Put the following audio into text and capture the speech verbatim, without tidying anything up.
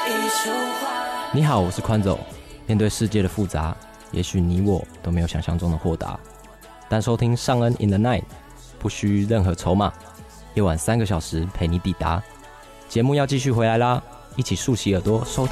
你好，我是宽走。面对世界的复杂，也许你我都没有想象中的豁达，但收听尚恩 in the night 不需任何筹码，夜晚三个小时陪你抵达。节目要继续回来啦，一起竖起耳朵收听。